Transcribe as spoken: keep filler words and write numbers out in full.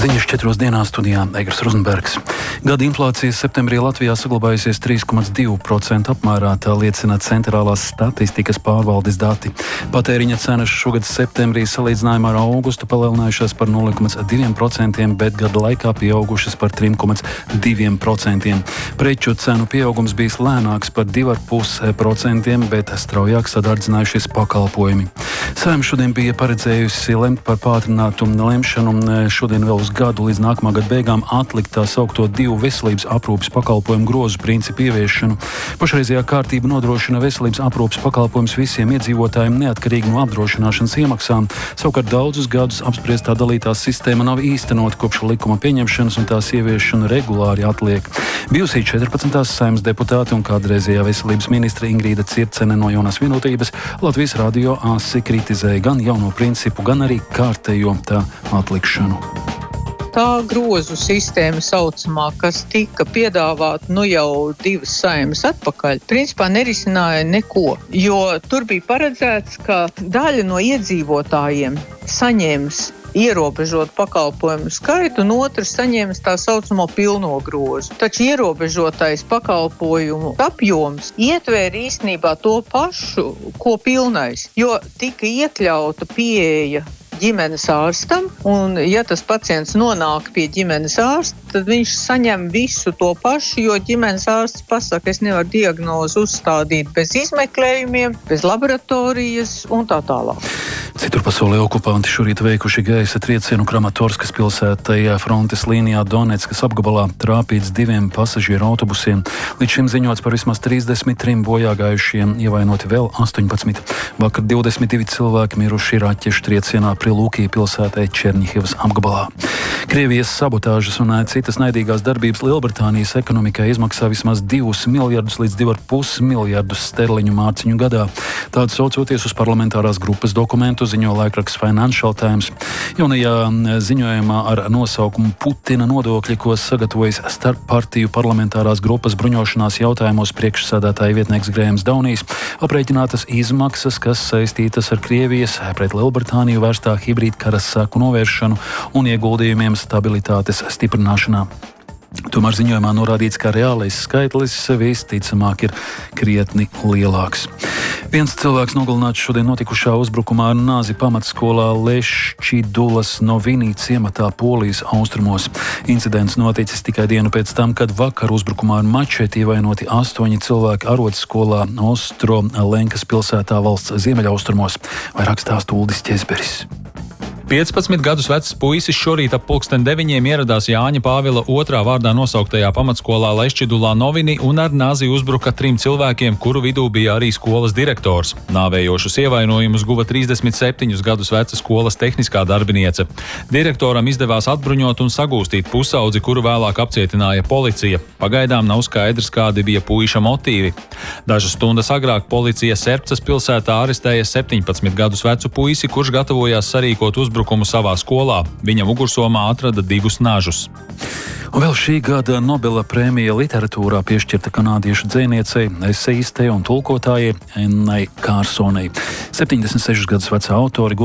Ziņas četros dienās studijā Egars Rozenbergs. Gada inflācijas septembrī Latvijā saglabājusies trīs komats divi procenti apmērā, tā liecina Centrālās statistikas pārvaldes dati. Patēriņa cenas šogad septembrī salīdzinājumā ar augustu palielinājušās par nulle komats divi procenti, bet gada laikā pieaugušas par trīs komats divi procenti. Preču cenu pieaugums bijis lēnāks par divi komats pieci procenti, bet straujāk sadardzinājušies pakalpojumi. Saeima šodien bija paredzējusi lemt par pātrinātu lemšanu šodien vēl uz gadu līdz nākamā gada beigām atlikt tā saukto divu veselības aprūpes pakalpojumu grozu principu ieviešanu. Pašreizējā kārtība nodrošina veselības aprūpes pakalpojumus visiem iedzīvotājiem neatkarīgi no apdrošināšanas iemaksām. Savukārt daudzus gadus apspriestā dalītā sistēma nav īstenota kopš likuma pieņemšanas un tās ieviešana regulāri atliek. Bijusī četrpadsmitās Saeimas deputāte un kādreizējā veselības ministre Ingrīda Circene no Jaunās Vienotības Latvijas radio asi kritizēja gan jauno principu, gan arī kārtējo tā atlikšanu. Tā grozu sistēma saucamā, kas tika piedāvāta nu jau divas saimas atpakaļ, principā nerisināja neko, jo tur bija paredzēts, ka daļa no iedzīvotājiem saņems ierobežot pakalpojumu skaitu, un otrs saņems tā saucamo pilno grozu. Taču ierobežotais pakalpojumu apjoms ietvēra īstenībā to pašu, ko pilnais, jo tika iekļauta pieeja ģimenes ārstam, un ja tas pacients nonāk pie ģimenes ārsta, tad viņš saņem visu to pašu, jo ģimenes ārsts pasaka, es nevaru diagnozi uzstādīt bez izmeklējumiem, bez laboratorijas un tā tālāk. Citur pasaulē okupanti šorīt veikuši gaisa triecienu Kramatorskas pilsētai frontes līnijā Doneckas apgabalā trāpīts diviem pasažieru autobusiem. Līdz šim ziņots par vismaz trīsdesmit trim bojāgājušiem, ievainoti vēl astoņpadsmit. Vakar divdesmit divi cilvēki miruši raķešu triecienā Prilūkija pilsētai Černihivas apgabalā. Krievijas sabotāžas un citas naidīgās darbības Lielbritānijas ekonomikai izmaksā vismaz divus miljardus līdz divi ar pus miljardus sterliņu mārciņu gadā. Tādu saucoties uz parlamentārās grupas dokumentu ziņo laikraksts Financial Times. Jaunajā ziņojumā ar nosaukumu Putina nodokļi, ko sagatavojas starp partiju parlamentārās grupas bruņošanās jautājumos priekšsēdētāja vietnieks Grējams Daunijs, aprēķinātas izmaksas, kas saistītas ar Krievijas pret Lielbritāniju vērstā hibrīda kara seku novēršanu un ieguldījumiem stabilitātes stiprināšanā. Tomēr ziņojumā norādīts, ka reālais skaitlis visticamāk ir krietni lielāks. Viens cilvēks nogalināts šodien notikušā uzbrukumā ar nāzi pamatskolā Leščidulas Novini ciematā Polijas austrumos. Incidents noticis tikai dienu pēc tam, kad vakar uzbrukumā ar mačeti ievainoti astoņi cilvēki arodskolā Ostrolenkas pilsētā valsts ziemeļaustrumos. Vairāk stāsta Uldis Ķezberis. piecpadsmit gadus vecs puisis šorīt ap pulksten deviņiem ieradās Jāņa Pāvila otrā vārdā nosauktajā pamatskolā Leščidulā Novini un ar nāzi uzbruka trim cilvēkiem, kuru vidū bija arī skolas direktors. Nāvējošus ievainojumus guva trīsdesmit septiņus gadus veca skolas tehniskā darbiniece. Direktoram izdevās atbruņot un sagūstīt pusaudzi, kuru vēlāk apcietināja policija. Pagaidām nav skaidrs, kādi bija puiša motīvi. Dažas stundas agrāk policija Serpcas pilsētā arestēja septiņpadsmit gadus vecu puisi, kurš gatavojās sarīkot uzbrukumu Uzbrukumu savā skolā. Viņa mugursomā atrada divus nažus. Un vēl šī gada Nobela prēmija literatūrā piešķirta kanādiešu dzejniecei, eseistei un tulkotājai Ennai Kārsonai. septiņdesmit sešus gadus vecā autori